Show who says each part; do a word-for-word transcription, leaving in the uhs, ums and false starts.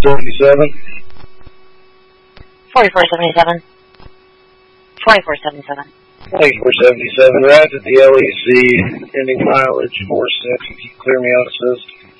Speaker 1: seventy-seven.
Speaker 2: forty-four seventy-seven. twenty-four seventy-seven.
Speaker 1: twenty-four seventy-seven. Right at the L E C. Ending mileage four six. If you clear me out, it says.